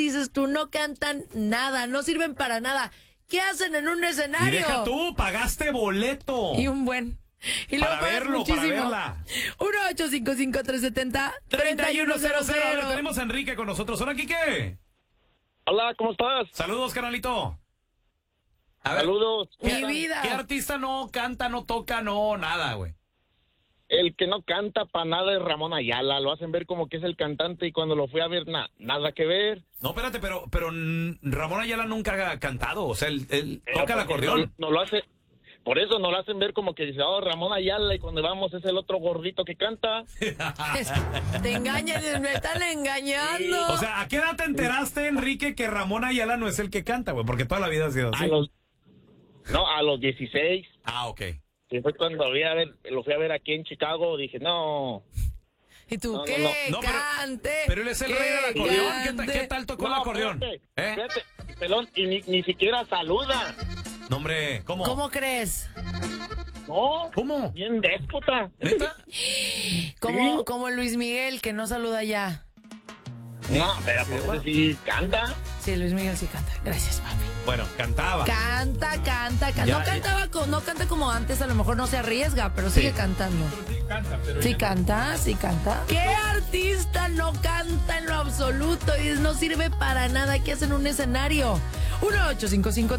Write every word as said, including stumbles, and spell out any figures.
dices tú, no cantan nada, no sirven para nada. ¿Qué hacen en un escenario? Y deja tú, pagaste boleto. Y un buen. Y luego para verlo, muchísimo. para verla. uno ocho cinco cinco, tres siete cero, tres uno cero A ver, cero. tenemos a Enrique con nosotros. Hola, Quique. Hola, ¿cómo estás? Saludos, canalito. A ver, Saludos. Mi ¿Qué, vida. ¿qué artista no canta, no toca, no nada, güey? El que no canta para nada es Ramón Ayala. Lo hacen ver como que es el cantante y cuando lo fui a ver, na, nada que ver. No, espérate, pero, pero mm, Ramón Ayala nunca ha cantado. O sea, él, él Pero toca el porque acordeón. No, no lo hace. Por eso no lo hacen ver como que dice, oh, Ramón Ayala, y cuando vamos es el otro gordito que canta. Te engañan, me están engañando. O sea, ¿a qué edad te enteraste, Enrique, que Ramón Ayala no es el que canta, güey? Porque toda la vida ha sido así. A los, no, a los dieciséis. Ah, ok. Que fue cuando fui a ver, lo fui a ver aquí en Chicago. Dije, no. ¿Y tú No, qué? no, no, pero- Cante. Pero él es el ¿Qué rey del acordeón. ¿Qué, ta- cante? qué tal tocó el No, acordeón? espérate, ¿Eh? espérate, pelón, y ni, ni siquiera saluda. No, hombre, ¿cómo? ¿Cómo crees? No. ¿Cómo? Bien déspota. ¿Neta? Como, Sí. como Luis Miguel, que no saluda ya. No, pero pues sí canta. Sí, Luis Miguel sí canta. Gracias, papi. Bueno, cantaba. Canta, canta, canta. Ya, no ya. cantaba, co- no canta como antes, a lo mejor no se arriesga, pero sigue Sí. cantando. Sí canta, pero Sí canta, sí canta. ¿Qué artista no canta en lo absoluto y no sirve para nada? ¿Qué hace en un escenario? uno ocho cinco cinco